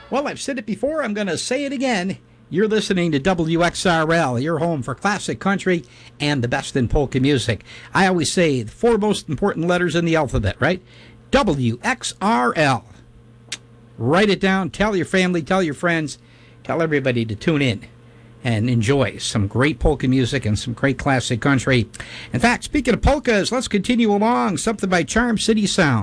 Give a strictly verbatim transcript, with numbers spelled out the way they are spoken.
Well, I've said it before. I'm going to say it again. You're listening to W X R L, your home for classic country and the best in polka music. I always say the four most important letters in the alphabet, right? W X R L. Write it down. Tell your family, tell your friends, tell everybody to tune in and enjoy some great polka music and some great classic country. In fact, speaking of polkas, let's continue along. Something by Charm City Sound.